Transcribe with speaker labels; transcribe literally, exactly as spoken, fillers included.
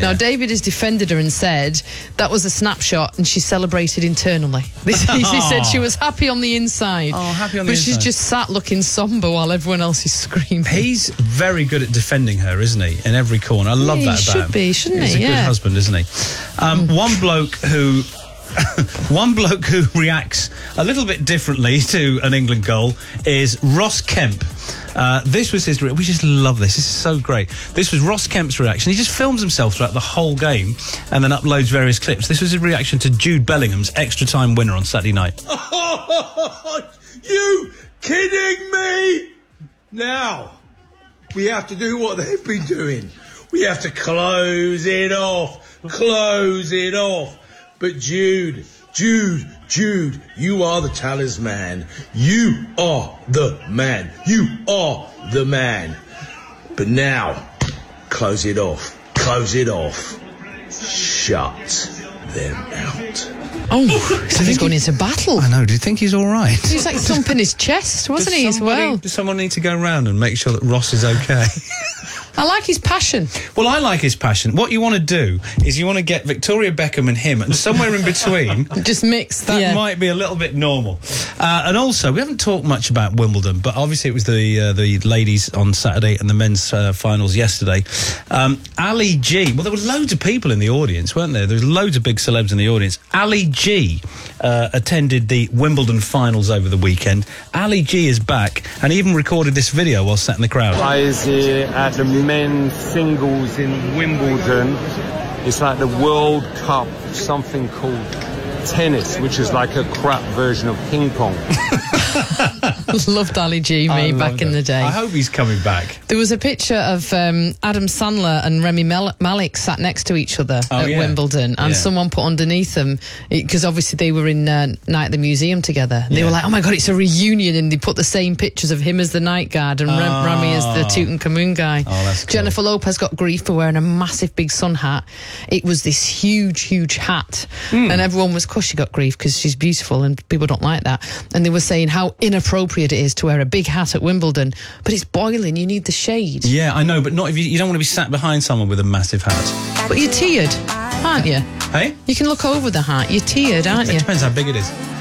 Speaker 1: yeah.
Speaker 2: Now, David has defended her and said that was a snapshot and she celebrated internally. This, he said she was happy on the inside.
Speaker 1: Oh, happy on the
Speaker 2: but
Speaker 1: inside.
Speaker 2: But she's just sat looking sombre while everyone else is screaming.
Speaker 1: He's very good at defending her, isn't he? In every corner. I love
Speaker 2: yeah,
Speaker 1: that
Speaker 2: he
Speaker 1: about
Speaker 2: should
Speaker 1: him.
Speaker 2: be, shouldn't
Speaker 1: He's
Speaker 2: he?
Speaker 1: a
Speaker 2: Yeah.
Speaker 1: good husband, isn't he? Um, mm. One bloke who... One bloke who reacts a little bit differently to an England goal is Ross Kemp. Uh, this was his... Re- we just love this. This is so great. This was Ross Kemp's reaction. He just films himself throughout the whole game and then uploads various clips. This was his reaction to Jude Bellingham's extra-time winner on Saturday night.
Speaker 3: You kidding me? Now, we have to do what they've been doing. We have to close it off. Close it off. But Jude, Jude, Jude, you are the talisman. You are the man. You are the man. But now, close it off. Close it off. Shut them out.
Speaker 2: Oh, so he's going into battle.
Speaker 1: I know. Do you think he's all right?
Speaker 2: He's like thumping his chest, wasn't he, as well?
Speaker 1: Does someone need to go round and make sure that Ross is okay?
Speaker 2: I like his passion.
Speaker 1: Well, I like his passion. What you want to do is you want to get Victoria Beckham and him, and somewhere in between...
Speaker 2: Just mix.
Speaker 1: That
Speaker 2: yeah.
Speaker 1: might be a little bit normal. Uh, and also, we haven't talked much about Wimbledon, but obviously it was the uh, the ladies on Saturday and the men's uh, finals yesterday. Um, Ali G... Well, there were loads of people in the audience, weren't there? There was loads of big celebs in the audience. Ali G uh, attended the Wimbledon finals over the weekend. Ali G is back and even recorded this video while sat in the crowd.
Speaker 4: I was here at the men's singles in Wimbledon. It's like the World Cup, something called tennis, which is like a crap version of ping pong.
Speaker 2: Loved Ali G, me, back in
Speaker 1: it.
Speaker 2: the day.
Speaker 1: I hope he's coming back.
Speaker 2: There was a picture of um, Adam Sandler and Remy Mal- Malik sat next to each other
Speaker 1: oh,
Speaker 2: at
Speaker 1: yeah.
Speaker 2: Wimbledon, and
Speaker 1: yeah.
Speaker 2: someone put underneath them, because obviously they were in uh, Night at the Museum together. They
Speaker 1: yeah.
Speaker 2: were like, oh my God, it's a reunion, and they put the same pictures of him as the night guard and
Speaker 1: oh.
Speaker 2: Rem- Remy as the Tutankhamun guy.
Speaker 1: Oh, that's cool.
Speaker 2: Jennifer Lopez got grief for wearing a massive big sun hat. It was this huge, huge hat, mm. and everyone was, of course she got grief because she's beautiful and people don't like that. And they were saying how inappropriate it is to wear a big hat at Wimbledon, but it's boiling, you need the shade.
Speaker 1: Yeah, I know, but not if you, you don't want to be sat behind someone with a massive hat.
Speaker 2: But you're tiered, aren't you?
Speaker 1: Hey?
Speaker 2: You can look over the hat. You're tiered, aren't
Speaker 1: It
Speaker 2: you?
Speaker 1: depends how big it is.